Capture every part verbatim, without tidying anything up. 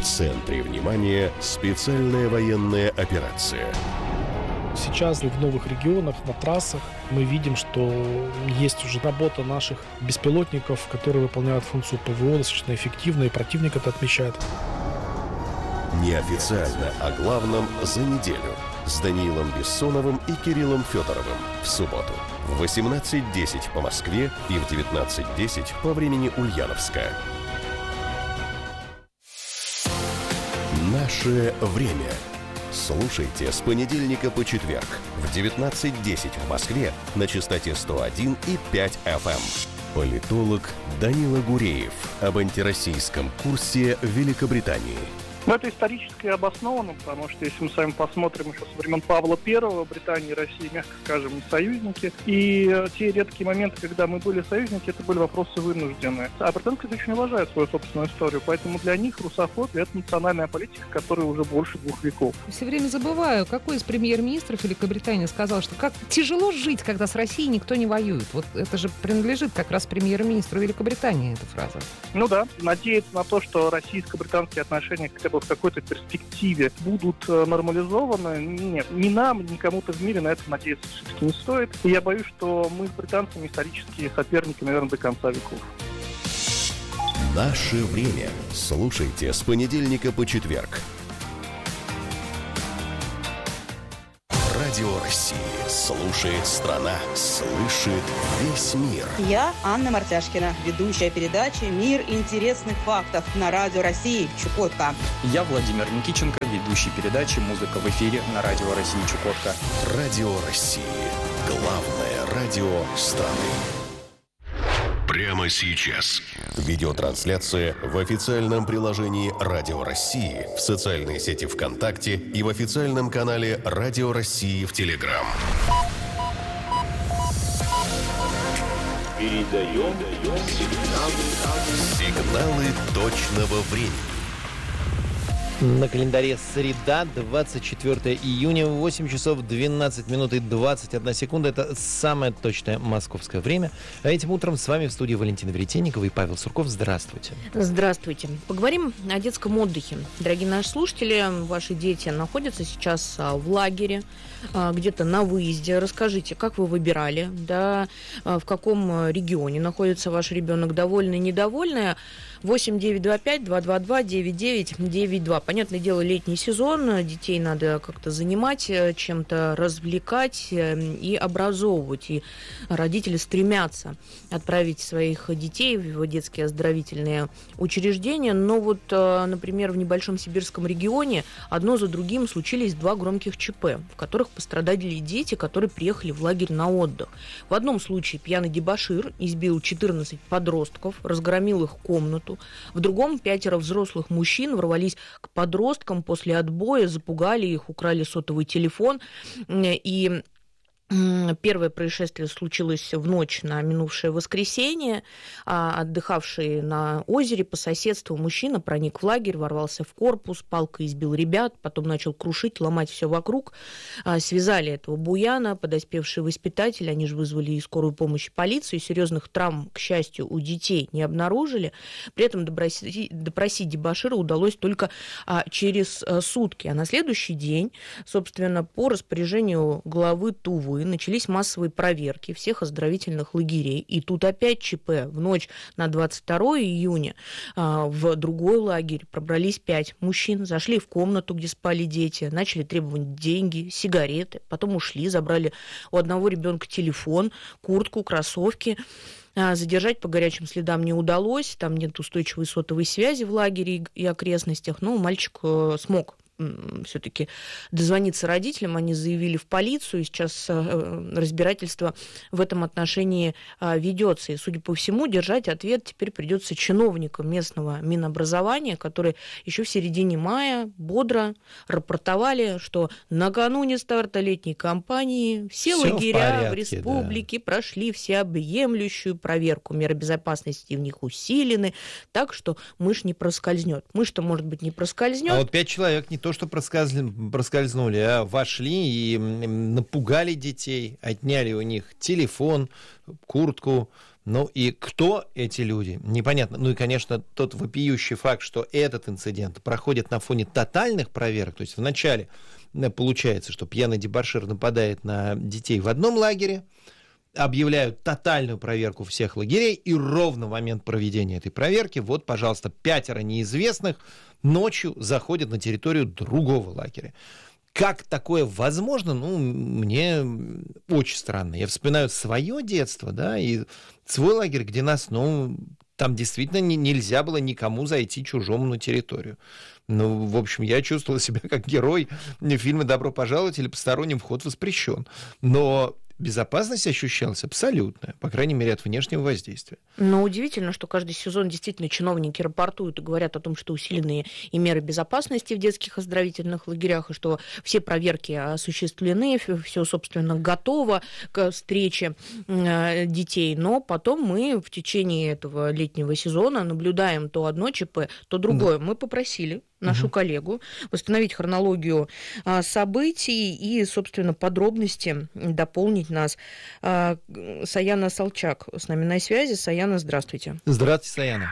центре внимания специальная военная операция. Сейчас в новых регионах, на трассах мы видим, что есть уже работа наших беспилотников, которые выполняют функцию ПВО достаточно эффективно, и противник это отмечает. Неофициально о главном за неделю с Даниилом Бессоновым и Кириллом Федоровым в субботу в восемнадцать десять по Москве и в девятнадцать десять по времени Ульяновска. Наше время. Слушайте с понедельника по четверг в девятнадцать десять в Москве на частоте сто один и пять эф эм. Политолог Данила Гуреев об антироссийском курсе Великобритании. Но это исторически обосновано, потому что если мы с вами посмотрим еще со времен Павла Первого, Британия и Россия, мягко скажем, союзники. И те редкие моменты, когда мы были союзники, это были вопросы вынужденные. А британцы очень уважают свою собственную историю, поэтому для них русофобия – это национальная политика, которая уже больше двух веков. Все время забываю, какой из премьер-министров Великобритании сказал, что как тяжело жить, когда с Россией никто не воюет. Вот это же принадлежит как раз премьер-министру Великобритании, эта фраза. Ну да, надеяться на то, что российско-британские отношения хотя бы в какой-то перспективе будут нормализованы. Нет, ни нам, ни кому-то в мире на это надеяться все-таки не стоит. И я боюсь, что мы с британцами исторические соперники, наверное, до конца веков. Наше время. Слушайте с понедельника по четверг. Радио России. Слушает страна. Слышит весь мир. Я Анна Мартяшкина, ведущая передачи «Мир интересных фактов» на Радио России Чукотка. Я Владимир Никиченко, ведущий передачи «Музыка в эфире» на Радио России Чукотка. Радио России. Главное радио страны. Прямо сейчас. Видеотрансляция в официальном приложении Радио России, в социальной сети ВКонтакте и в официальном канале Радио России в Телеграм. Передаем сигналы, сигналы точного времени. На календаре среда, двадцать четвёртое июня, восемь часов двенадцать минут и двадцать одна секунда. Это самое точное московское время. А этим утром с вами в студии Валентина Веретенникова и Павел Сурков. Здравствуйте. Здравствуйте. Поговорим о детском отдыхе. Дорогие наши слушатели, ваши дети находятся сейчас в лагере, где-то на выезде. Расскажите, как вы выбирали, да, в каком регионе находится ваш ребенок, довольный, недовольный. восемь девять два пять два два два девять девять девять два. Понятное дело, летний сезон, детей надо как-то занимать, чем-то развлекать и образовывать. И родители стремятся отправить своих детей в детские оздоровительные учреждения. Но вот, например, в небольшом сибирском регионе одно за другим случились два громких ЧП, в которых пострадали дети, которые приехали в лагерь на отдых. В одном случае пьяный дебошир избил четырнадцать подростков, разгромил их комнату. В другом пятеро взрослых мужчин ворвались к подросткам после отбоя, запугали их, украли сотовый телефон. И первое происшествие случилось в ночь на минувшее воскресенье. Отдыхавший на озере по соседству мужчина проник в лагерь, ворвался в корпус, палкой избил ребят, потом начал крушить, ломать все вокруг. Связали этого буяна, подоспевшие воспитатели, они же вызвали и скорую помощь, и полицию. Серьезных травм, к счастью, у детей не обнаружили. При этом допросить, допросить дебошира удалось только через сутки. А на следующий день, собственно, по распоряжению главы Тувы начались массовые проверки всех оздоровительных лагерей. И тут опять ЧП. В ночь на двадцать второе июня в другой лагерь пробрались пять мужчин, зашли в комнату, где спали дети, начали требовать деньги, сигареты, потом ушли, забрали у одного ребенка телефон, куртку, кроссовки. Задержать по горячим следам не удалось, там нет устойчивой сотовой связи в лагере и окрестностях, но мальчик смог все-таки дозвониться родителям, они заявили в полицию, и сейчас разбирательство в этом отношении ведется. И, судя по всему, держать ответ теперь придется чиновникам местного Минобразования, которые еще в середине мая бодро рапортовали, что накануне старта летней кампании все, все лагеря в, порядке, в республике, да, прошли всеобъемлющую проверку. Меры безопасности в них усилены, так что мышь не проскользнет. Мышь-то, может быть, не проскользнет. А вот пять человек не то, что проскользнули, а вошли и напугали детей, отняли у них телефон, куртку, Ну и кто эти люди, непонятно. Ну и, конечно, тот вопиющий факт, что этот инцидент проходит на фоне тотальных проверок, то есть вначале получается, что пьяный дебошир нападает на детей в одном лагере, объявляют тотальную проверку всех лагерей, и ровно в момент проведения этой проверки, вот, пожалуйста, пятеро неизвестных ночью заходят на территорию другого лагеря. Как такое возможно, ну, мне очень странно. Я вспоминаю свое детство, да, и свой лагерь, где нас, ну, там действительно не, нельзя было никому зайти чужому на территорию. Ну, в общем, я чувствовал себя как герой фильма «Добро пожаловать» или «Посторонним вход воспрещен». Но безопасность ощущалась абсолютная, по крайней мере, от внешнего воздействия. Но удивительно, что каждый сезон действительно чиновники рапортуют и говорят о том, что усиленные и меры безопасности в детских оздоровительных лагерях, и что все проверки осуществлены, все, собственно, готово к встрече детей. Но потом мы в течение этого летнего сезона наблюдаем то одно ЧП, то другое. Да. Мы попросили нашу угу. коллегу восстановить хронологию а, событий и, собственно, подробности дополнить нас. А, Саяна Салчак с нами на связи. Саяна, здравствуйте. Здравствуйте, Саяна.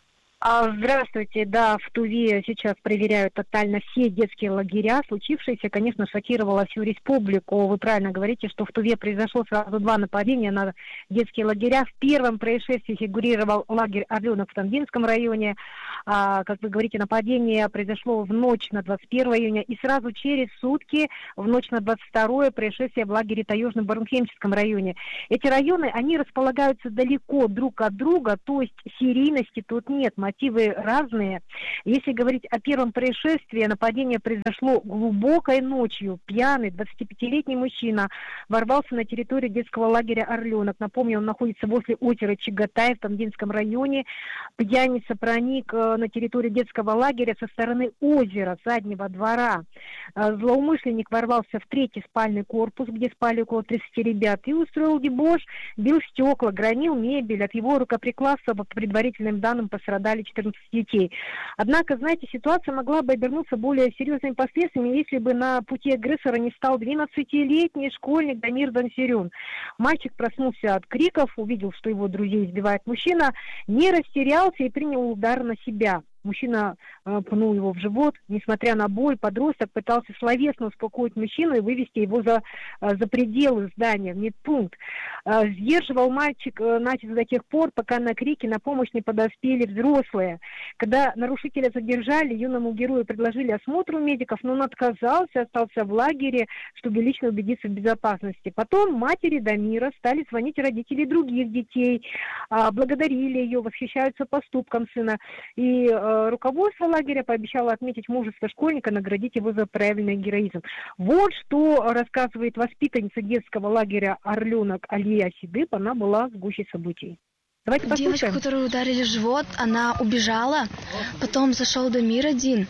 Здравствуйте. Да, в Туве сейчас проверяют тотально все детские лагеря. Случившееся, конечно, шокировало всю республику. Вы правильно говорите, что в Туве произошло сразу два нападения на детские лагеря. В первом происшествии фигурировал лагерь «Орленок» в Тандинском районе. А, как вы говорите, нападение произошло в ночь на двадцать первое июня. И сразу через сутки, в ночь на двадцать второе, происшествие в лагере Таежном Барунхемском районе. Эти районы, они располагаются далеко друг от друга, то есть серийности тут нет. Мотивы разные. Если говорить о первом происшествии, нападение произошло глубокой ночью. Пьяный двадцатипятилетний мужчина ворвался на территорию детского лагеря «Орленок». Напомню, он находится возле озера Чагатай в Тамдинском районе. Пьяница проник на территорию детского лагеря со стороны озера, заднего двора. Злоумышленник ворвался в третий спальный корпус, где спали около тридцати ребят, и устроил дебош, бил стекла, громил мебель. От его рукоприкладства, по предварительным данным, пострадали четырнадцать детей. Однако, знаете, ситуация могла бы обернуться более серьезными последствиями, если бы на пути агрессора не стал двенадцатилетний школьник Дамир Дансерюн. Мальчик проснулся от криков, увидел, что его друзей избивает мужчина, не растерялся и принял удар на себя. Мужчина э, пнул его в живот. Несмотря на боль, подросток пытался словесно успокоить мужчину и вывести его за, э, за пределы здания, в медпункт. Э, сдерживал мальчик э, натиск до тех пор, пока на крики на помощь не подоспели взрослые. Когда нарушителя задержали, юному герою предложили осмотр у медиков, но он отказался, остался в лагере, чтобы лично убедиться в безопасности. Потом матери Дамира стали звонить родители других детей, э, благодарили ее, восхищаются поступком сына. И э, руководство лагеря пообещало отметить мужество школьника, наградить его за проявленный героизм. Вот что рассказывает воспитанница детского лагеря «Орленок» Алия Сидып. Она была в гуще событий. Давайте послушаем. Девочка, которую ударили в живот, она убежала. Потом зашел Дамир один.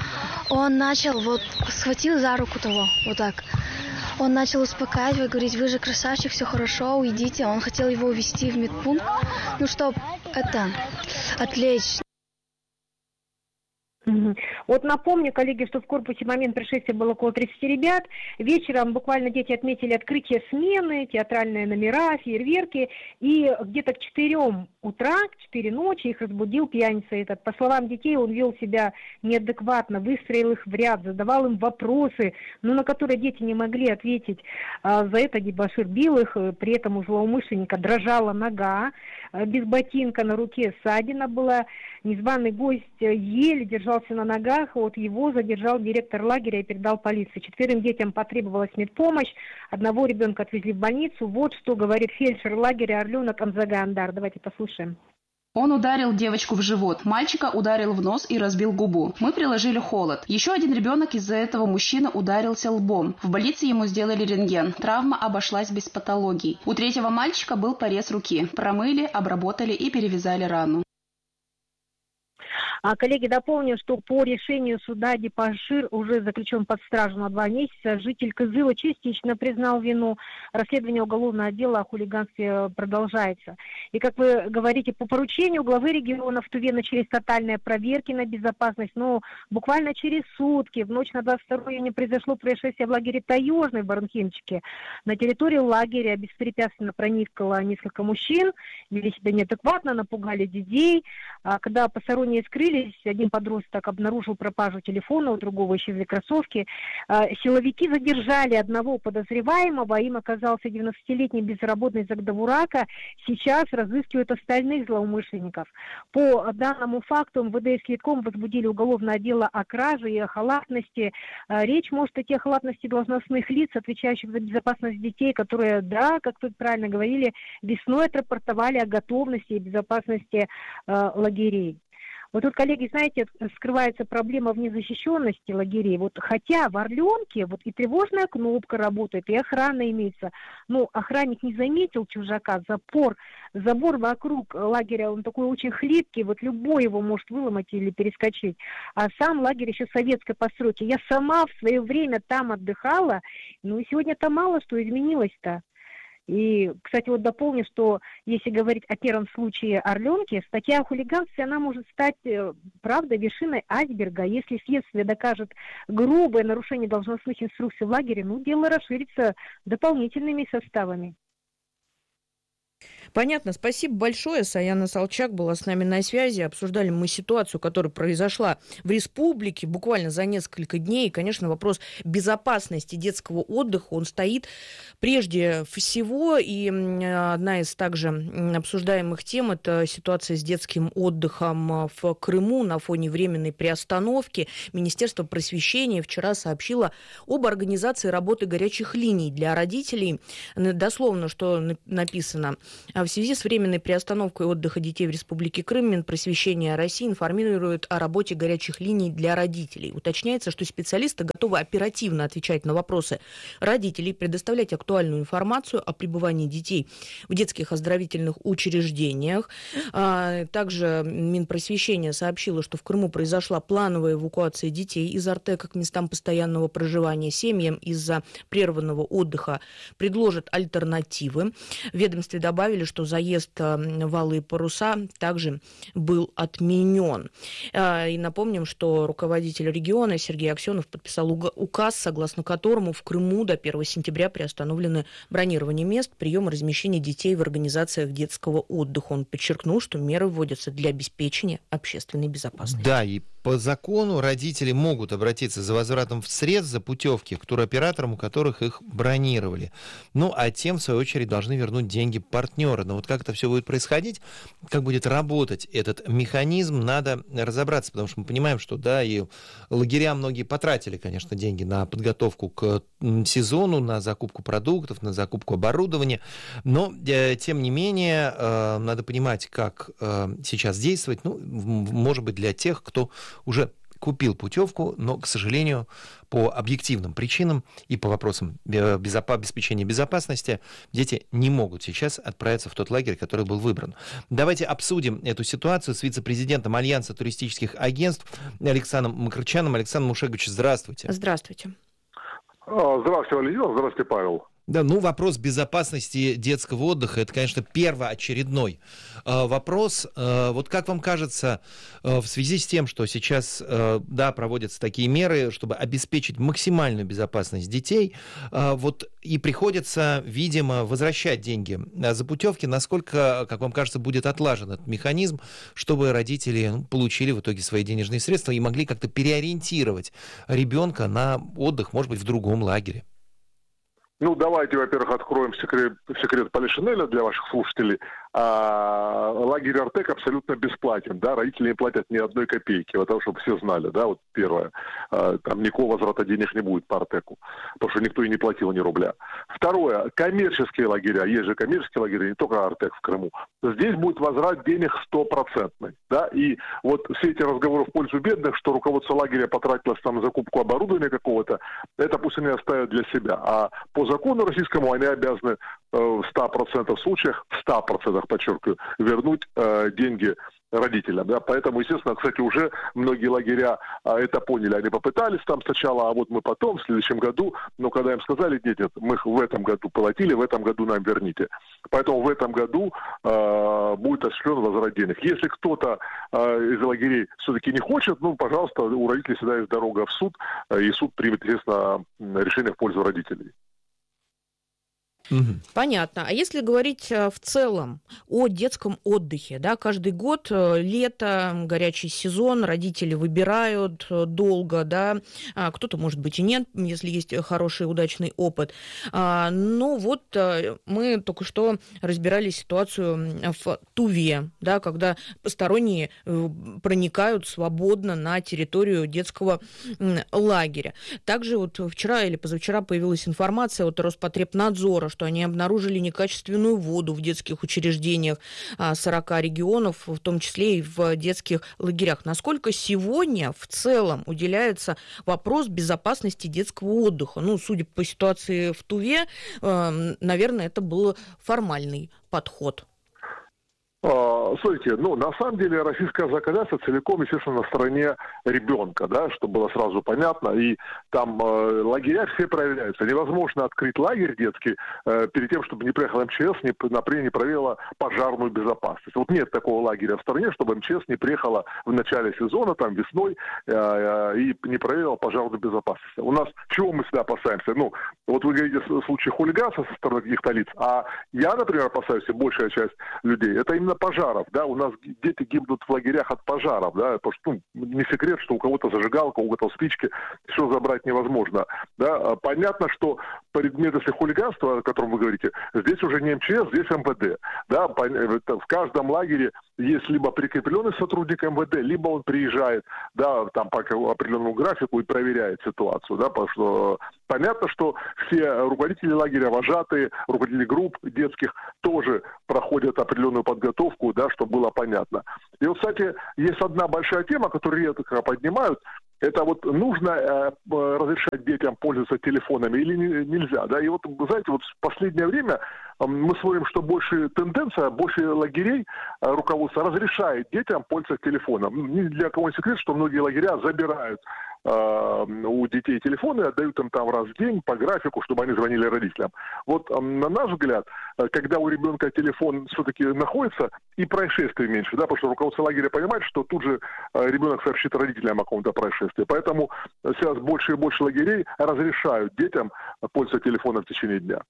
Он начал, вот, схватил за руку того, вот так. Он начал успокаивать, говорить: вы же красавчик, все хорошо, уйдите. Он хотел его увезти в медпункт, ну, чтобы это, отвлечь. Вот напомню, коллеги, что в корпусе в момент происшествия было около тридцати ребят. Вечером буквально дети отметили открытие смены, театральные номера, фейерверки. И где-то к четырем утра, к четыре ночи их разбудил пьяница этот. По словам детей, он вел себя неадекватно, выстроил их в ряд, задавал им вопросы, но на которые дети не могли ответить. За это дебошир бил их, при этом у злоумышленника дрожала нога, без ботинка на руке ссадина была. Незваный гость еле держался на ногах, вот его задержал директор лагеря и передал полиции. Четверым детям потребовалась медпомощь, одного ребенка отвезли в больницу. Вот что говорит фельдшер лагеря «Орленок» Амзага Андар. Давайте послушаем. Он ударил девочку в живот, мальчика ударил в нос и разбил губу. Мы приложили холод. Еще один ребенок из-за этого мужчины ударился лбом. В больнице ему сделали рентген. Травма обошлась без патологий. У третьего мальчика был порез руки. Промыли, обработали и перевязали рану. А, коллеги, дополню, что по решению суда Депашир уже заключен под стражу на два месяца. Житель Кызыла частично признал вину. Расследование уголовного дела о хулиганстве продолжается. И, как вы говорите, по поручению главы региона в Туве начались тотальные проверки на безопасность. Но буквально через сутки, в ночь на двадцать второе июня, произошло происшествие в лагере Таежный в Барнхимчике. На территорию лагеря беспрепятственно проникало несколько мужчин, вели себя неадекватно, напугали детей. А когда посторонние скрылись, один подросток обнаружил пропажу телефона, у другого исчезли кроссовки. А, силовики задержали одного подозреваемого, им оказался девяностолетний безработный Загдавурака. Сейчас разыскивают остальных злоумышленников. По данному факту эм вэ дэ и следком возбудили уголовное дело о краже и о халатности. А, речь может идти о халатности должностных лиц, отвечающих за безопасность детей, которые, да, как вы правильно говорили, весной отрапортовали о готовности и безопасности э, лагерей. Вот тут, коллеги, знаете, скрывается проблема в незащищенности лагерей. Вот хотя в Орленке вот и тревожная кнопка работает, и охрана имеется. Но охранник не заметил чужака, запор, забор вокруг лагеря, он такой очень хлипкий, вот любой его может выломать или перескочить. А сам лагерь еще советской постройки. Я сама в свое время там отдыхала, ну и сегодня-то мало что изменилось-то. И, кстати, вот дополню, что если говорить о первом случае Орленки, статья о хулиганстве, она может стать, правда, вершиной айсберга. Если следствие докажет грубое нарушение должностных инструкций в лагере, ну, дело расширится дополнительными составами. Понятно, спасибо большое. Саяна Салчак была с нами на связи. Обсуждали мы ситуацию, которая произошла в республике буквально за несколько дней. И, конечно, вопрос безопасности детского отдыха, он стоит прежде всего. И одна из также обсуждаемых тем – это ситуация с детским отдыхом в Крыму на фоне временной приостановки. Министерство просвещения вчера сообщило об организации работы горячих линий для родителей. Дословно, что написано – в связи с временной приостановкой отдыха детей в Республике Крым Минпросвещение России информирует о работе горячих линий для родителей. Уточняется, что специалисты готовы оперативно отвечать на вопросы родителей, предоставлять актуальную информацию о пребывании детей в детских оздоровительных учреждениях. Также Минпросвещение сообщило, что в Крыму произошла плановая эвакуация детей из Артека к местам постоянного проживания. Семьям из-за прерванного отдыха предложат альтернативы. В ведомстве добавили, что заезд в Алые паруса также был отменен. И напомним, что руководитель региона Сергей Аксенов подписал указ, согласно которому в Крыму до первого сентября приостановлены бронирование мест, прием и размещение детей в организациях детского отдыха. Он подчеркнул, что меры вводятся для обеспечения общественной безопасности. Да, и по закону родители могут обратиться за возвратом средств за путевки к туроператорам, у которых их бронировали. Ну, а тем, в свою очередь, должны вернуть деньги партнера. Но вот как это все будет происходить, как будет работать этот механизм, надо разобраться, потому что мы понимаем, что, да, и лагеря многие потратили, конечно, деньги на подготовку к сезону, на закупку продуктов, на закупку оборудования, но, э, тем не менее, э, надо понимать, как э, сейчас действовать, ну, может быть, для тех, кто уже купил путевку, но, к сожалению, по объективным причинам и по вопросам безоп... обеспечения безопасности дети не могут сейчас отправиться в тот лагерь, который был выбран. Давайте обсудим эту ситуацию с вице-президентом Альянса туристических агентств Александром Макрычаном. Александр Мушегович, здравствуйте. Здравствуйте. Здравствуйте, Валерий. Здравствуйте, Павел. Да, ну, вопрос безопасности детского отдыха – это, конечно, первоочередной э, вопрос. Э, вот как вам кажется, э, в связи с тем, что сейчас, э, да, проводятся такие меры, чтобы обеспечить максимальную безопасность детей, э, вот и приходится, видимо, возвращать деньги за путевки, насколько, как вам кажется, будет отлажен этот механизм, чтобы родители, ну, получили в итоге свои денежные средства и могли как-то переориентировать ребенка на отдых, может быть, в другом лагере? Ну, давайте, во-первых, откроем секрет, секрет Полишинеля для ваших слушателей. А, лагерь Артек абсолютно бесплатен, да, родители не платят ни одной копейки, вот того, чтобы все знали, да, вот первое, а, там никакого возврата денег не будет по Артеку, потому что никто и не платил ни рубля. Второе, коммерческие лагеря, есть же коммерческие лагеря, не только Артек в Крыму, здесь будет возврат денег стопроцентный, да, и вот все эти разговоры в пользу бедных, что руководство лагеря потратилось там на закупку оборудования какого-то, это пусть они оставят для себя, а по закону российскому они обязаны э, в ста процентах случаях, в ста процентах, подчеркиваю, вернуть э, деньги родителям, да, поэтому, естественно, кстати, уже многие лагеря а, это поняли, они попытались там сначала, а вот мы потом, в следующем году, но когда им сказали, нет, нет, мы их в этом году платили, в этом году нам верните. Поэтому в этом году а, будет осуществлен возврат денег. Если кто-то а, из лагерей все-таки не хочет, ну, пожалуйста, у родителей всегда есть дорога в суд, и суд примет, естественно, решение в пользу родителей. Понятно. А если говорить в целом о детском отдыхе, да, каждый год, лето, горячий сезон, родители выбирают долго, да, кто-то, может быть, и нет, если есть хороший, удачный опыт. Но вот мы только что разбирали ситуацию в Туве, да, когда посторонние проникают свободно на территорию детского лагеря. Также вот вчера или позавчера появилась информация от Роспотребнадзора, что они обнаружили некачественную воду в детских учреждениях сорок регионов, в том числе и в детских лагерях. Насколько сегодня в целом уделяется вопрос безопасности детского отдыха? Ну, судя по ситуации в Туве, наверное, это был формальный подход. Смотрите, ну, на самом деле, российское законодательство целиком, естественно, на стороне ребенка, да, чтобы было сразу понятно, и там э, лагеря все проверяются. Невозможно открыть лагерь детский э, перед тем, чтобы не приехал эм че эс, не, например, не проверила пожарную безопасность. Вот нет такого лагеря в стране, чтобы эм че эс не приехала в начале сезона, там, весной, э, э, и не проверила пожарную безопасность. У нас чего мы всегда опасаемся? Ну, вот вы говорите в случае хулиганства со стороны каких-то лиц, а я, например, опасаюсь, и большая часть людей, это именно пожаров, да, у нас дети гибнут в лагерях от пожаров, да, потому что, ну, не секрет, что у кого-то зажигалка, у кого-то спички, все забрать невозможно, да, понятно, что предмет, если хулиганство, о котором вы говорите, здесь уже не эм че эс, здесь эм вэ дэ, да, в каждом лагере есть либо прикрепленный сотрудник эм вэ дэ, либо он приезжает, да, там по определенному графику и проверяет ситуацию, да, потому что понятно, что все руководители лагеря, вожатые, руководители групп детских тоже проходят определенную подготовку, да, чтобы было понятно. И вот, кстати, есть одна большая тема, которую редко поднимают, это вот нужно э, разрешать детям пользоваться телефонами или не, нельзя, да, и вот, знаете, вот в последнее время э, мы смотрим, что больше тенденция, больше лагерей э, руководство разрешает детям пользоваться телефоном. Ни для кого не секрет, что многие лагеря забирают э, у детей телефоны, отдают им там раз в день по графику, чтобы они звонили родителям. Вот э, на наш взгляд, э, когда у ребенка телефон все-таки находится, и происшествий меньше, да, потому что руководство лагеря понимает, что тут же э, ребенок сообщит родителям о каком-то происшествии. Поэтому сейчас больше и больше лагерей разрешают детям пользоваться телефоном в течение дня.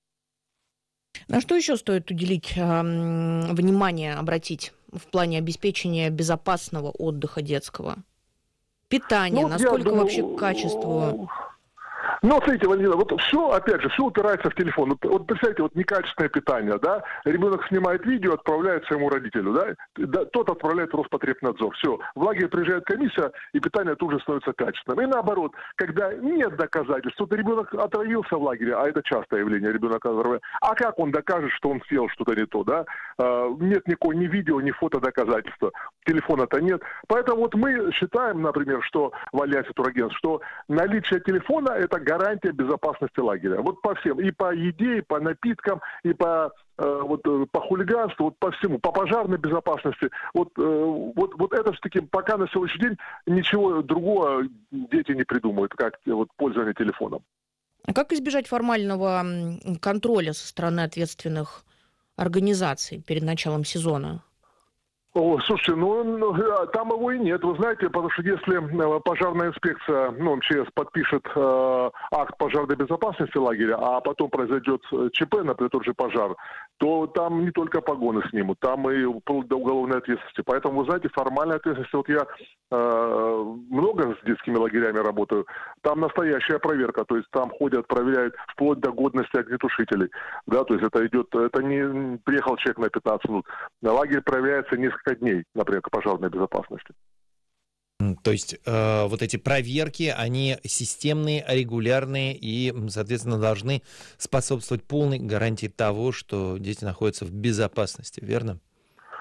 На что еще стоит уделить э, внимание, обратить в плане обеспечения безопасного отдыха детского? Питание, ну, насколько думаю, вообще к качеству? Ну, смотрите, Валентина, вот все, опять же, все упирается в телефон. Вот, вот представьте, вот некачественное питание, да, ребенок снимает видео, отправляет своему родителю, да, да, тот отправляет в Роспотребнадзор. Все, в лагерь приезжает комиссия, и питание тут же становится качественным. И наоборот, когда нет доказательств, вот ребенок отравился в лагере, а это частое явление, ребенок отравляется, а как он докажет, что он съел что-то не то, да? Нет никакого ни видео, ни фото доказательства, телефона-то нет. Поэтому вот мы считаем, например, что в Альянсе Турагентств, что наличие телефона – это гарантия безопасности лагеря. Вот по всем. И по еде, и по напиткам, и по, э, вот, по хулиганству, вот по всему, по пожарной безопасности. Вот, э, вот, вот это все-таки пока на сегодняшний день ничего другого дети не придумают, как вот, пользование телефоном. А как избежать формального контроля со стороны ответственных организаций перед началом сезона? О, слушайте, ну, там его и нет, вы знаете, потому что если пожарная инспекция, ну, эм че эс подпишет э, акт пожарной безопасности лагеря, а потом произойдет ЧП, например, тот же пожар, то там не только погоны снимут, там и вплоть до уголовной ответственности. Поэтому, вы знаете, формальная ответственность, вот я э, много с детскими лагерями работаю, там настоящая проверка, то есть там ходят, проверяют вплоть до годности огнетушителей, да, то есть это идет, это не приехал человек на пятнадцать минут, лагерь проверяется несколько дней, например, к пожарной безопасности. То есть э, вот эти проверки, они системные, регулярные и, соответственно, должны способствовать полной гарантии того, что дети находятся в безопасности, верно?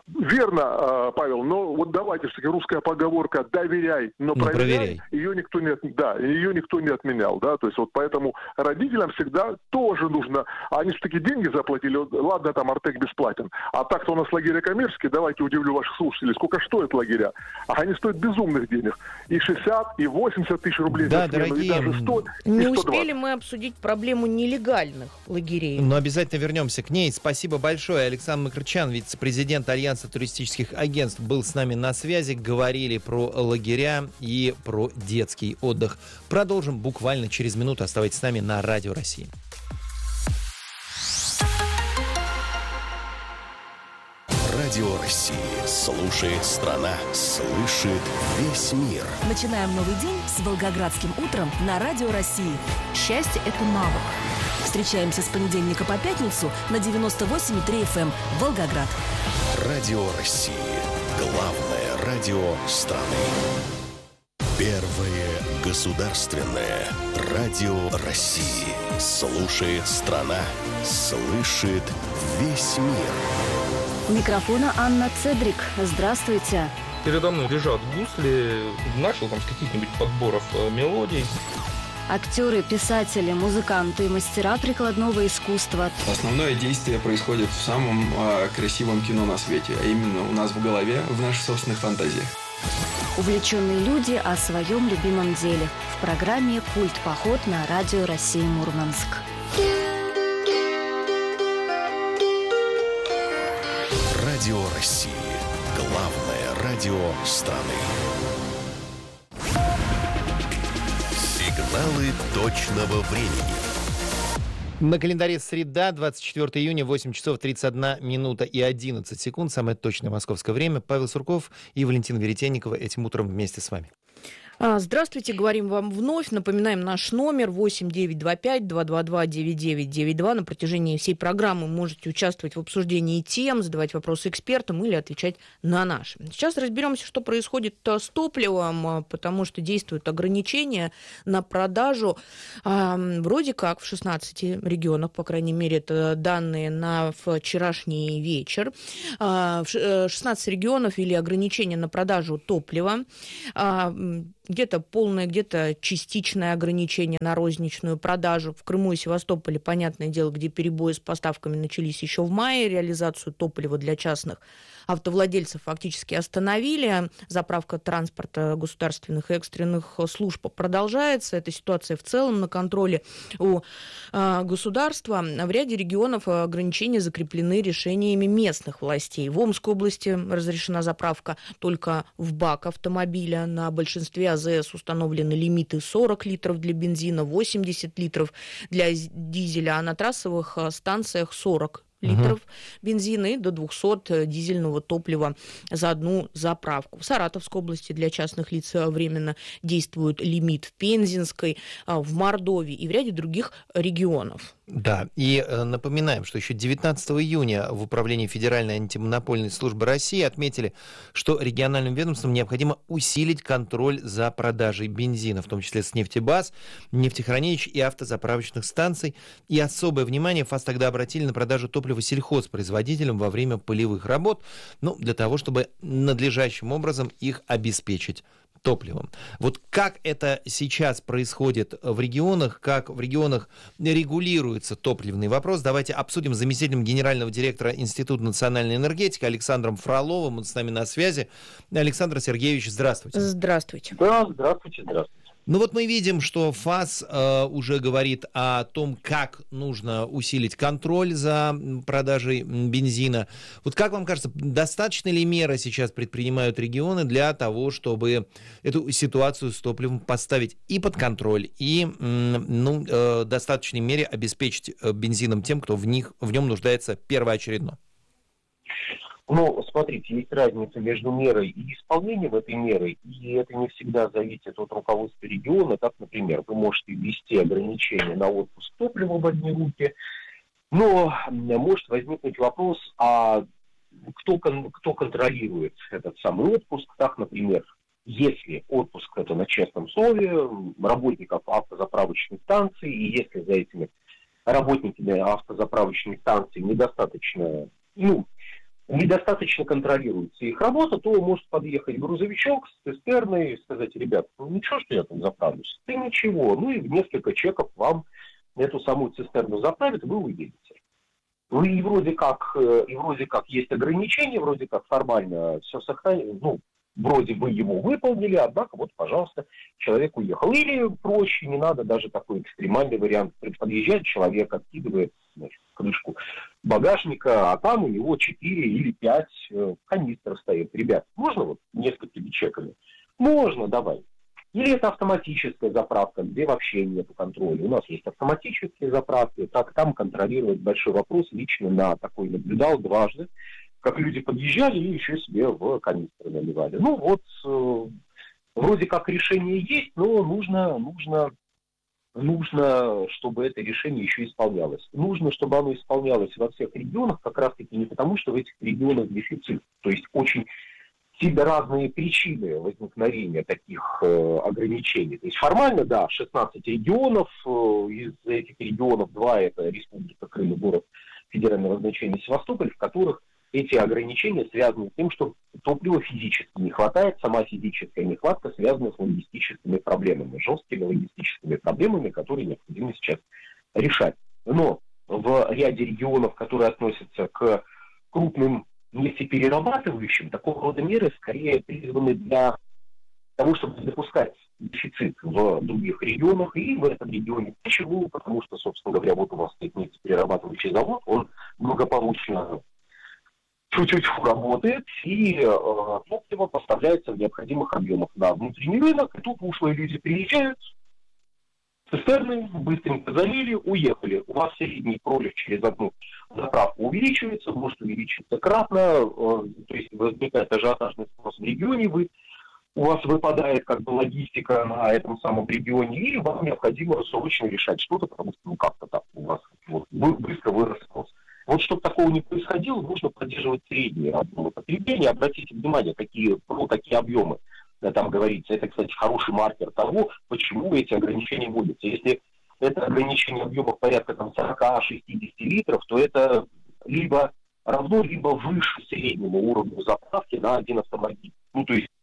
Верно, Павел, но вот давайте все-таки русская поговорка «доверяй, но, но проверяй», проверяй. Ее никто не, да, ее никто не отменял, да, то есть вот поэтому родителям всегда тоже нужно, они все-таки деньги заплатили, ладно, там Артек бесплатен, а так-то у нас лагеря коммерческие, давайте удивлю ваших слушателей, сколько стоят лагеря, а они стоят безумных денег, и шестьдесят, и восемьдесят тысяч рублей да, за смену, дорогие... и даже сто, Не и сто двадцать. Успели мы обсудить проблему нелегальных лагерей. Но обязательно вернемся к ней. Спасибо большое. Александр Макрчан, вице-президент Альянса туристических агентств, был с нами на связи. Говорили про лагеря и про детский отдых. Продолжим буквально через минуту. Оставайтесь с нами на Радио России. Радио России. Слушает страна. Слышит весь мир. Начинаем новый день с Волгоградским утром на Радио России. Счастье – это навык. Встречаемся с понедельника по пятницу на девяносто восемь и три эф эм Волгоград. Радио России. Главное радио страны. Первое государственное радио России. Слушает страна. Слышит весь мир. У микрофона Анна Цедрик. Здравствуйте. Передо мной лежат гусли. Начал там с каких-нибудь подборов мелодий. Актеры, писатели, музыканты и мастера прикладного искусства. Основное действие происходит в самом э, красивом кино на свете, а именно у нас в голове, в наших собственных фантазиях. Увлеченные люди о своем любимом деле. В программе «Культ-поход» на Радио России Мурманск. Радио России. Главное радио страны. Сигналы точного времени. На календаре среда, двадцать четвёртого июня, восемь часов тридцать одна минута и одиннадцать секунд. Самое точное московское время. Павел Сурков и Валентина Веретенникова этим утром вместе с вами. Здравствуйте, говорим вам вновь. Напоминаем наш номер восемь девятьсот двадцать пять двести двадцать два девяносто девять девяносто два. На протяжении всей программы можете участвовать в обсуждении тем, задавать вопросы экспертам или отвечать на наши. Сейчас разберемся, что происходит с топливом, потому что действуют ограничения на продажу вроде как в шестнадцати регионах, по крайней мере, это данные на вчерашний вечер. шестнадцать регионов ввели ограничения на продажу топлива. Где-то полное, где-то частичное ограничение на розничную продажу. В Крыму и Севастополе, понятное дело, где перебои с поставками начались еще в мае, реализацию топлива для частных автовладельцев фактически остановили. Заправка транспорта государственных и экстренных служб продолжается. Эта ситуация в целом на контроле у э, государства. В ряде регионов ограничения закреплены решениями местных властей. В Омской области разрешена заправка только в бак автомобиля. На большинстве АЗС установлены лимиты сорок литров для бензина, восемьдесят литров для дизеля, а на трассовых станциях сорок литров бензина и до двухсот дизельного топлива за одну заправку. В Саратовской области для частных лиц временно действует лимит в Пензенской, в Мордовии и в ряде других регионов. Да, и напоминаем, что еще девятнадцатого июня в Управлении Федеральной антимонопольной службы России отметили, что региональным ведомствам необходимо усилить контроль за продажей бензина, в том числе с нефтебаз, нефтехранилищ и автозаправочных станций. И особое внимание ФАС тогда обратили на продажу топлива сельхозпроизводителям во время полевых работ, ну, для того, чтобы надлежащим образом их обеспечить топливом. Вот как это сейчас происходит в регионах, как в регионах регулируется топливный вопрос, давайте обсудим с заместителем генерального директора Института национальной энергетики Александром Фроловым. Он с нами на связи. Александр Сергеевич, здравствуйте. Здравствуйте. Да, здравствуйте, здравствуйте. Ну вот мы видим, что ФАС э, уже говорит о том, как нужно усилить контроль за продажей бензина. Вот как вам кажется, достаточно ли меры сейчас предпринимают регионы для того, чтобы эту ситуацию с топливом поставить и под контроль, и ну, э, в достаточной мере обеспечить бензином тем, кто в, них, в нем нуждается первоочередно? Ну, смотрите, есть разница между мерой и исполнением этой меры, и это не всегда зависит от руководства региона. Так, например, вы можете ввести ограничения на отпуск топлива в одни руки, но может возникнуть вопрос, а кто, кто контролирует этот самый отпуск? Так, например, если отпуск это на честном слове работников автозаправочных станций, и если за этими работниками автозаправочных станций недостаточно, ну, недостаточно контролируется их работа, то может подъехать грузовичок с цистерной и сказать: ребят, ну ничего, что я там заправлюсь? Да ничего. Ну и в несколько чеков вам эту самую цистерну заправят, и вы уедете. Ну и вроде как, и вроде как есть ограничения, вроде как формально все сохранено, ну, вроде бы его выполнили, однако вот, пожалуйста, человек уехал. Или проще, не надо даже такой экстремальный вариант. Подъезжает человек, откидывает, значит, крышку багажника, а там у него четыре или пять э, канистр стоит. Ребят, можно вот несколькими чеками? Можно, давай. Или это автоматическая заправка, где вообще нет контроля. У нас есть автоматические заправки, так там контролировать большой вопрос. Лично на такой наблюдал дважды, как люди подъезжали и еще себе в канистры наливали. Ну вот, э, вроде как решение есть, но нужно, нужно, нужно, чтобы это решение еще исполнялось. Нужно, чтобы оно исполнялось во всех регионах, как раз таки не потому, что в этих регионах дефицит. То есть очень сильно разные причины возникновения таких э, ограничений. То есть формально, да, шестнадцать регионов, э, из этих регионов два это Республика Крым и город федерального значения Севастополь, в которых эти ограничения связаны с тем, что топлива физически не хватает, сама физическая нехватка связана с логистическими проблемами, жесткими логистическими проблемами, которые необходимо сейчас решать. Но в ряде регионов, которые относятся к крупным нефтеперерабатывающим, такого рода меры скорее призваны для того, чтобы допускать дефицит в других регионах, и в этом регионе почему? Потому что, собственно говоря, вот у вас стоит нефтеперерабатывающий завод, он благополучно чуть-чуть работает, и э, топливо поставляется в необходимых объемах на внутренний рынок, и тут ушлые люди приезжают, цистерны быстренько залили, уехали. У вас средний пролив через одну заправку увеличивается, может увеличиться кратно, э, то есть возникает ажиотажный спрос в регионе, вы, у вас выпадает как бы логистика на этом самом регионе, и вам необходимо срочно решать что-то, потому что ну как-то так у вас вот, быстро вырос спрос. Вот чтобы такого не происходило, нужно поддерживать средние объемы потребления. Обратите внимание, какие, про какие объемы там говорится. Это, кстати, хороший маркер того, почему эти ограничения вводятся. Если это ограничение объемов порядка там, сорок-шестьдесят литров, то это либо равно, либо выше среднему уровню заправки на один автомобиль. Ну, то есть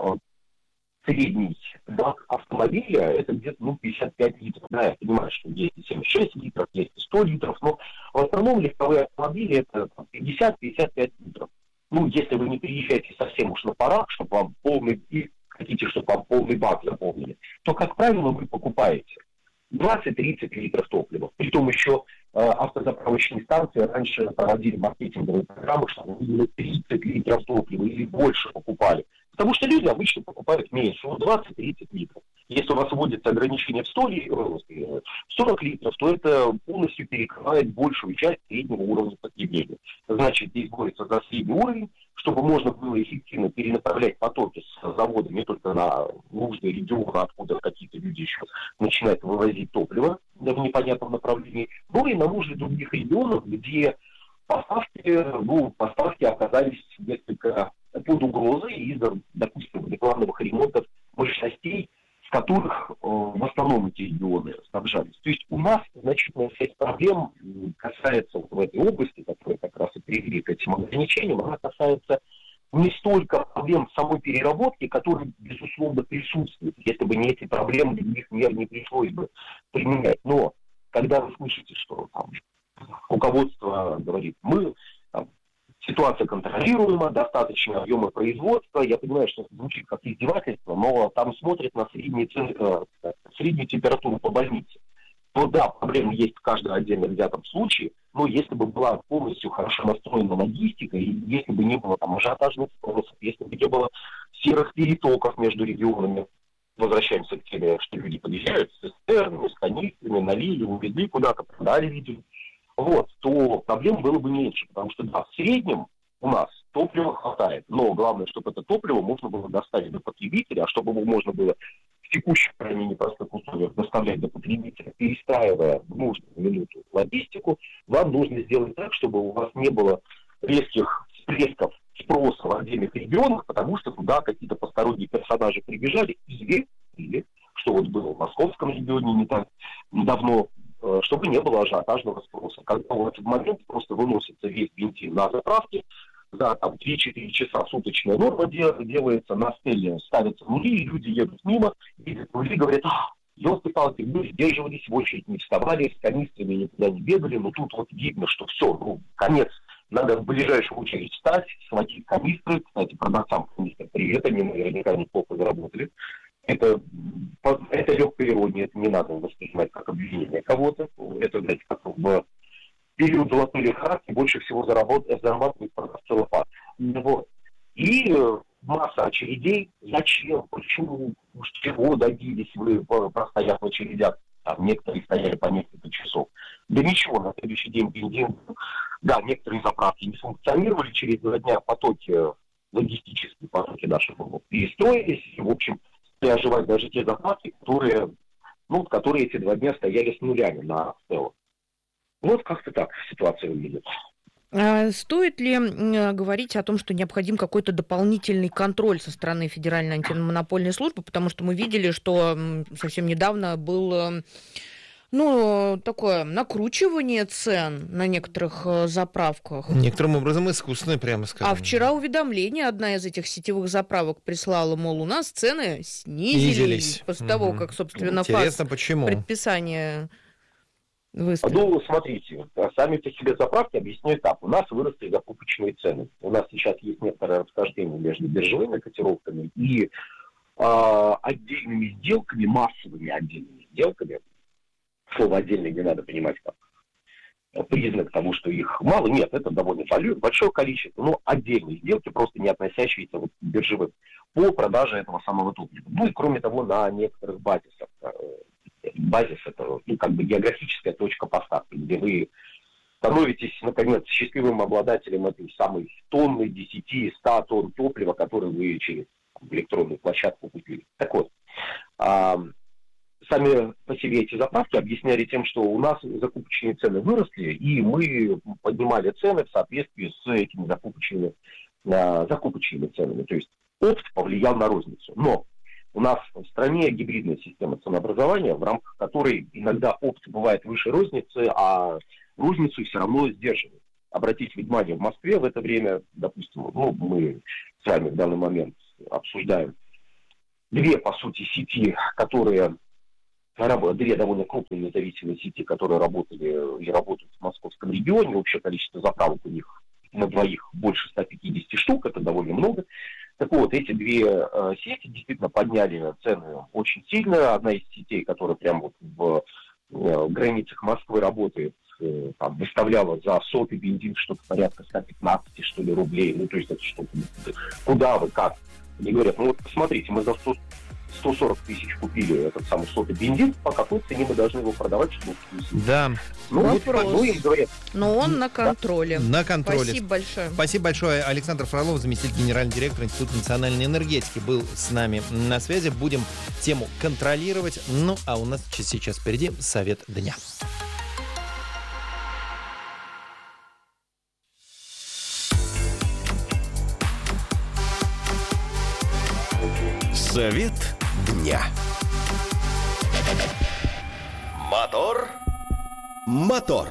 средний бак автомобиля это где-то ну, пятьдесят пять литров. Да, я понимаю, что есть и семьдесят шесть литров, есть и сто литров, но в основном легковые автомобили это пятьдесят-пятьдесят пять литров. Ну, если вы не приезжаете совсем уж на парах, чтобы вам полный, и хотите, чтобы вам полный бак заполнили, то, как правило, вы покупаете двадцать-тридцать литров топлива. Притом еще э, автозаправочные станции раньше проводили маркетинговые программы, что вы тридцать литров топлива или больше покупали. Потому что люди обычно покупают меньше, вот двадцать-тридцать литров. Если у вас вводится ограничение в сто литров, сорок литров, то это полностью перекрывает большую часть среднего уровня потребления. Значит, здесь борется за средний уровень, чтобы можно было эффективно перенаправлять потоки с завода не только на нужные регионы, откуда какие-то люди еще начинают вывозить топливо в непонятном направлении, но и на нужды других регионов, где поставки, ну, поставки оказались несколько под угрозой из-за, допустим, рекламных ремонтов мощностей, с которых э, в основном эти регионы снабжались. То есть у нас значительная часть проблем касается вот в этой области, которая как раз и привели к этим ограничениям, она касается не столько проблем самой переработки, которые, безусловно, присутствуют. Если бы не эти проблемы, других мер не пришлось бы применять. Но когда вы слышите, что там, руководство говорит, мы там, ситуация контролируема, достаточные объемы производства. Я понимаю, что это звучит как издевательство, но там смотрят на средние цены, э, среднюю температуру по больнице. То да, проблемы есть в каждом отдельно взятом случае, но если бы была полностью хорошо настроена логистика, и если бы не было там ажиотажных спросов, если бы не было серых перетоков между регионами, возвращаемся к теме, что люди подъезжают с цистернами, с канистрами, налили, увезли куда-то, продали, видели. Вот, то проблем было бы меньше, потому что, да, в среднем у нас топлива хватает, но главное, чтобы это топливо можно было доставить до потребителя, а чтобы его можно было в текущих, крайне непростых условиях доставлять до потребителя, перестраивая в нужную минуту логистику, вам нужно сделать так, чтобы у вас не было резких всплесков спроса в отдельных регионах, потому что туда какие-то посторонние персонажи прибежали, или, или что вот было в московском регионе не так давно, чтобы не было ажиотажного спроса. Когда в этот момент просто выносится весь бензин на заправке, за там, три-четыре часа суточная норма делается, на стеле ставятся нули, и люди едут мимо, видят нули, говорят: а, елки-палки, мы сдерживались, в очередь не вставали, с канистрами никуда не бегали, но тут вот видно, что все, ну, конец, надо в ближайшую очередь встать, схватить канистры. Кстати, продавцам канистры привет, они наверняка неплохо заработали. Это, это легкая ирония, это не надо воспринимать как обвинение кого-то. Это, знаете, как в период золотой лихорадки больше всего зарабатывают продавцы лопат. Вот. И масса очередей. Зачем? Почему? Чего добились вы, простояв в очередях? Там некоторые стояли по несколько часов. Да ничего, на следующий день бензин. Да, некоторые заправки не функционировали. Через два дня потоки, логистические потоки наших перестроились. И, в общем, стали оживать даже те заправки, которые, ну, которые эти два дня стояли с нулями на целом. Вот как-то так ситуация выглядит. Стоит ли говорить о том, что необходим какой-то дополнительный контроль со стороны Федеральной антимонопольной службы, потому что мы видели, что совсем недавно было, ну, такое накручивание цен на некоторых заправках. Некоторым образом искусственное, прямо скажем. А вчера уведомление одна из этих сетевых заправок прислала, мол, у нас цены снизились, снизились. после угу. того, как, собственно, Интересно, ФАС почему? предписание... Выставили. Ну, смотрите, сами по себе заправки объясняют так. У нас выросли закупочные цены. У нас сейчас есть некоторое расхождение между биржевыми котировками и э, отдельными сделками, массовыми отдельными сделками. Слово «отдельное» не надо понимать как признак того, что их мало. Нет, это довольно большое количество, но отдельные сделки, просто не относящиеся вот к биржевым, по продаже этого самого топлива. Ну и кроме того, на некоторых базисах. Базис – это, ну, как бы географическая точка поставки, где вы становитесь, наконец, счастливым обладателем этой самой тонны, десять-сто тонн топлива, которые вы через электронную площадку купили. Так вот, а, сами по себе эти заправки объясняли тем, что у нас закупочные цены выросли, и мы поднимали цены в соответствии с этими закупочными, а, закупочными ценами. То есть опт повлиял на розницу. Но у нас в стране гибридная система ценообразования, в рамках которой иногда опт бывает выше розницы, а розницу все равно сдерживает. Обратите внимание, в Москве в это время, допустим, ну, мы с вами в данный момент обсуждаем две, по сути, сети, которые, две довольно крупные независимые сети, которые работали и работают в московском регионе. Общее количество заправок у них на двоих больше ста пятидесяти штук, это довольно много. Так вот, эти две э, сети действительно подняли цены очень сильно. Одна из сетей, которая прямо вот в, э, в границах Москвы работает, э, там, выставляла за сотый бензин что-то порядка ста пятнадцати, что ли, рублей. Ну, то есть это что-то, куда вы, как? Они говорят, ну вот посмотрите, мы за сто сорок тысяч купили этот самый сотый бензин, по какой цене мы должны его продавать, чтобы... Да. Ну, Вопрос. Ну, им говорят. Но он на контроле. Да. На контроле. Спасибо большое. Спасибо большое. Александр Фролов, заместитель генерального директора Института национальной энергетики, был с нами на связи. Будем тему контролировать. Ну, а у нас сейчас впереди совет дня. Совет дня. Мотор. Мотор.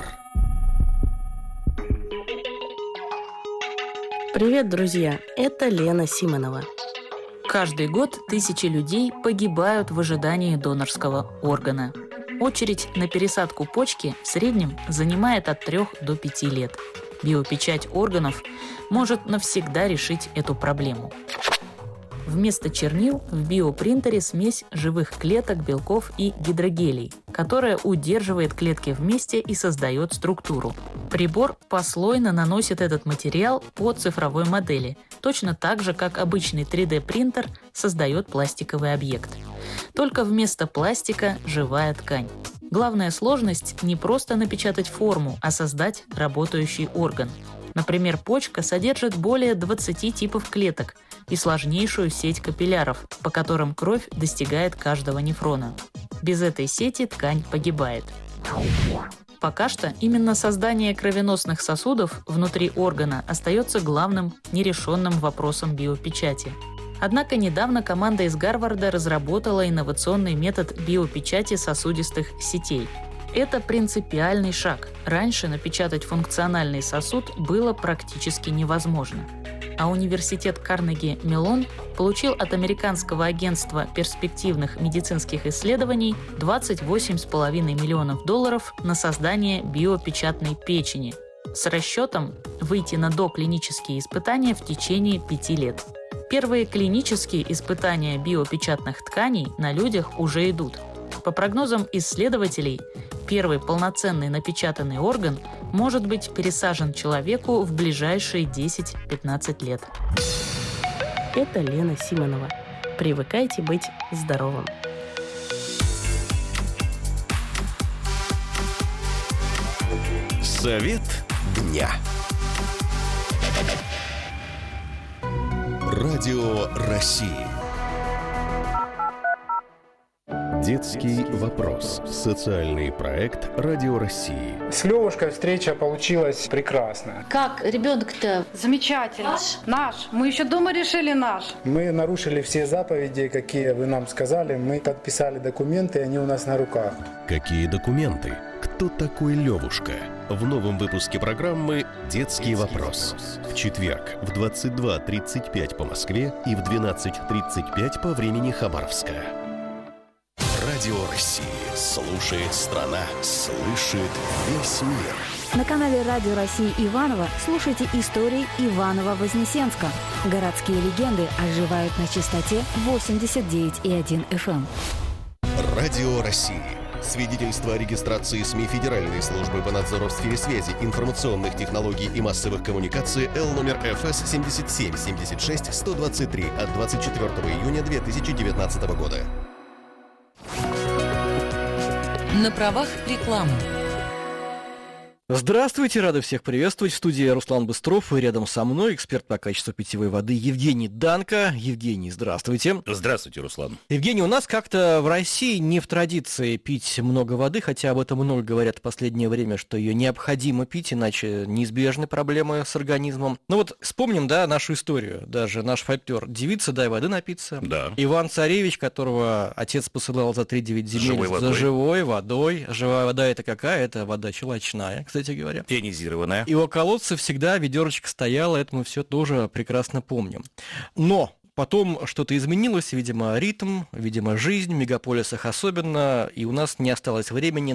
Привет, друзья! Это Лена Симонова. Каждый год тысячи людей погибают в ожидании донорского органа. Очередь на пересадку почки в среднем занимает от трёх до пяти лет. Биопечать органов может навсегда решить эту проблему. Вместо чернил в биопринтере смесь живых клеток, белков и гидрогелей, которая удерживает клетки вместе и создает структуру. Прибор послойно наносит этот материал по цифровой модели, точно так же, как обычный три дэ принтер создает пластиковый объект. Только вместо пластика живая ткань. Главная сложность – не просто напечатать форму, а создать работающий орган. Например, почка содержит более двадцати типов клеток и сложнейшую сеть капилляров, по которым кровь достигает каждого нефрона. Без этой сети ткань погибает. Пока что именно создание кровеносных сосудов внутри органа остается главным нерешенным вопросом биопечати. Однако недавно команда из Гарварда разработала инновационный метод биопечати сосудистых сетей. Это принципиальный шаг. Раньше напечатать функциональный сосуд было практически невозможно. А университет Карнеги-Меллон получил от американского агентства перспективных медицинских исследований двадцать восемь с половиной миллионов долларов на создание биопечатной печени с расчетом выйти на доклинические испытания в течение пяти лет. Первые клинические испытания биопечатных тканей на людях уже идут. По прогнозам исследователей, первый полноценный напечатанный орган может быть пересажен человеку в ближайшие десять-пятнадцать лет. Это Лена Симонова. Привыкайте быть здоровым. Совет дня. Радио России. Детский вопрос. Социальный проект Радио России. С Левушкой встреча получилась прекрасная. Как ребенок-то? Замечательно. Наш? Наш. Мы еще дома решили наш. Мы нарушили все заповеди, какие вы нам сказали. Мы подписали документы, они у нас на руках. Какие документы? Кто такой Левушка? В новом выпуске программы «Детский вопрос». В четверг в двадцать два тридцать пять по Москве и в двенадцать тридцать пять по времени Хабаровска. Радио России. Слушает страна. Слышит весь мир. На канале Радио России Иваново слушайте истории Иваново-Вознесенска. Городские легенды оживают на частоте восемьдесят девять и один эф эм. Радио России. Свидетельство о регистрации СМИ Федеральной службы по надзору в сфере связи, информационных технологий и массовых коммуникаций Л номер эф эс семьдесят семь семьдесят шесть сто двадцать три от двадцать четвёртого июня две тысячи девятнадцатого года. На правах рекламы. Здравствуйте, рады всех приветствовать. В студии Руслан Быстров, и рядом со мной эксперт по качеству питьевой воды Евгений Данко. Евгений, здравствуйте. Здравствуйте, Руслан. Евгений, у нас как-то в России не в традиции пить много воды, хотя об этом много говорят в последнее время, что ее необходимо пить, иначе неизбежны проблемы с организмом. Ну вот вспомним, да, нашу историю, даже наш фольклор. Девица, дай воды напиться. Да. Иван-царевич, которого отец посылал за три девять земель живой за водой. живой водой. Живая вода это какая? Это вода щелочная, кстати говоря. Ионизированная. И у колодца всегда ведерочко стояло, это мы все тоже прекрасно помним. Но потом что-то изменилось, видимо, ритм, видимо, жизнь, в мегаполисах особенно, и у нас не осталось времени